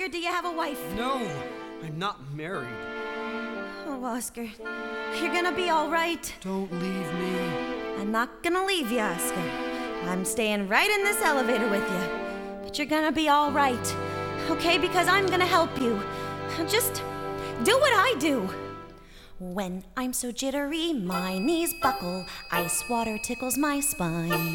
Oscar, do you have a wife? No, I'm not married. Oh, Oscar, you're gonna be all right. Don't leave me. I'm not gonna leave you, Oscar. I'm staying right in this elevator with you. But you're gonna be all right, okay? Because I'm gonna help you. Just do what I do. When I'm so jittery, my knees buckle. Ice water tickles my spine.